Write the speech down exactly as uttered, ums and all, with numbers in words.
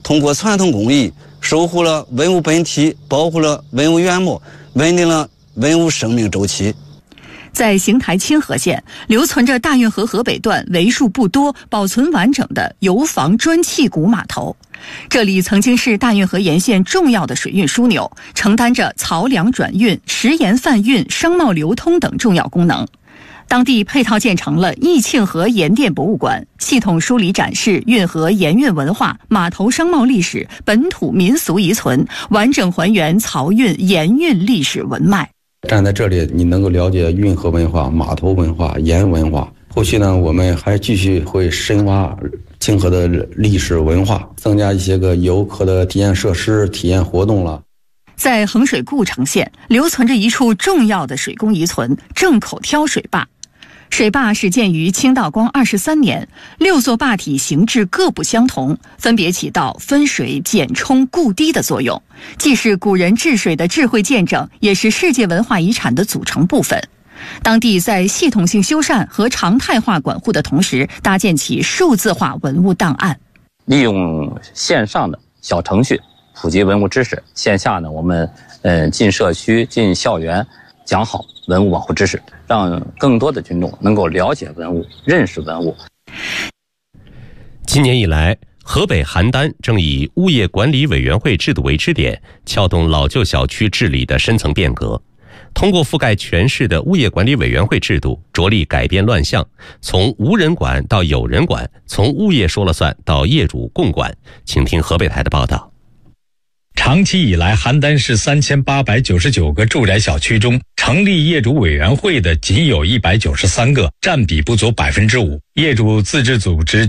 通过传统工艺守护了文物本体，保护了文物原貌，稳定了文物生命周期。 在邢台清河县留存着大运河河北段为数不多保存完整的油坊砖砌古码头，这里曾经是大运河沿线重要的水运枢纽，承担着漕粮转运、食盐贩运、商贸流通等重要功能。当地配套建成了义庆河盐店博物馆，系统梳理展示运河盐运文化、码头商贸历史、本土民俗遗存，完整还原漕运盐运历史文脉。 站在这里，你能够了解运河文化、码头文化、盐文化。后续呢，我们还继续会深挖清河的历史文化，增加一些个游客的体验设施、体验活动了。 在衡水故城县留存着一处重要的水工遗存——正口挑水坝。水坝始建于清道光二十三年，六座坝体形制各不相同，分别起到分水、减冲、固堤的作用，既是古人治水的智慧见证，也是世界文化遗产的组成部分。当地在系统性修缮和常态化管护的同时，搭建起数字化文物档案， 利用线上的小程序普及文物知识，线下呢，我们嗯进社区、进校园讲好文物保护知识，让更多的群众能够了解文物、认识文物。 今年以来，河北邯郸正以物业管理委员会制度为支点，撬动老旧小区治理的深层变革。通过覆盖全市的物业管理委员会制度，着力改变乱象，从无人管到有人管，从物业说了算到业主共管。请听河北台的报道。 长期以来，邯郸市三千八百九十九个住宅小区中，成立业主委员会的仅有一百九十三个，占比不足百分之五。业主自治组织